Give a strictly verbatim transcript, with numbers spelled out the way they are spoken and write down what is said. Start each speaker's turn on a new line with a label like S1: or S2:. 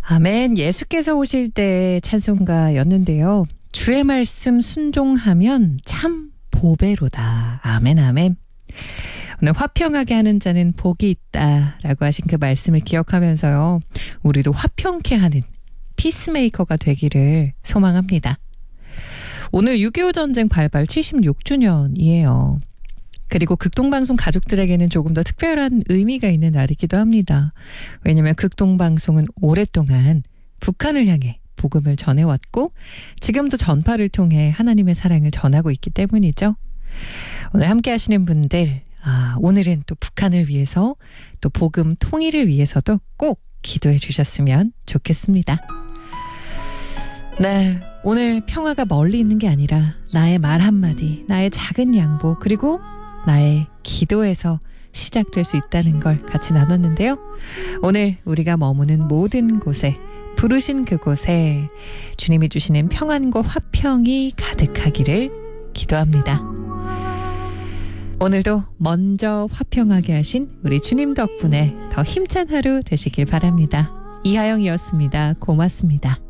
S1: 아멘. 예수께서 오실 때 찬송가였는데요. 주의 말씀 순종하면 참 보배로다. 아멘 아멘. 오늘 화평하게 하는 자는 복이 있다라고 하신 그 말씀을 기억하면서요. 우리도 화평케 하는 피스메이커가 되기를 소망합니다. 오늘 육이오 전쟁 발발 칠십육 주년이에요. 그리고 극동방송 가족들에게는 조금 더 특별한 의미가 있는 날이기도 합니다. 왜냐하면 극동방송은 오랫동안 북한을 향해 복음을 전해왔고 지금도 전파를 통해 하나님의 사랑을 전하고 있기 때문이죠. 오늘 함께 하시는 분들, 아, 오늘은 또 북한을 위해서 또 복음 통일을 위해서도 꼭 기도해 주셨으면 좋겠습니다. 네, 오늘 평화가 멀리 있는 게 아니라 나의 말 한마디, 나의 작은 양보, 그리고 나의 기도에서 시작될 수 있다는 걸 같이 나눴는데요. 오늘 우리가 머무는 모든 곳에, 부르신 그곳에 주님이 주시는 평안과 화평이 가득하기를 기도합니다. 오늘도 먼저 화평하게 하신 우리 주님 덕분에 더 힘찬 하루 되시길 바랍니다. 이하영이었습니다. 고맙습니다.